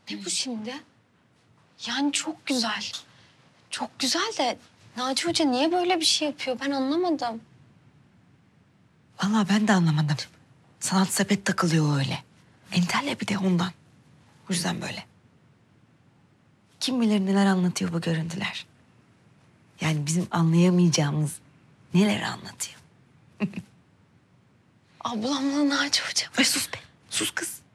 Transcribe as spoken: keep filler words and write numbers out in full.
Ne bu şimdi? Yani çok güzel. Çok güzel de Naci Hoca niye böyle bir şey yapıyor? Ben anlamadım. Vallahi ben de anlamadım. Sanat sepet takılıyor öyle. Entel'le bir de ondan. O yüzden böyle. Kim bilir neler anlatıyor bu görüntüler. Yani bizim anlayamayacağımız neler anlatıyor. Ablamla Naci Hoca. Ay sus be. Sus kız.